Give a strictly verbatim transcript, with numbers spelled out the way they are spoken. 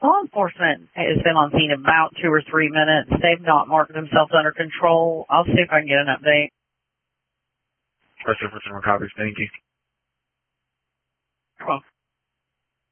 Law enforcement has been on scene about two or three minutes. They've not marked themselves under control. I'll see if I can get an update. Pressure for some copies. Thank you. Well.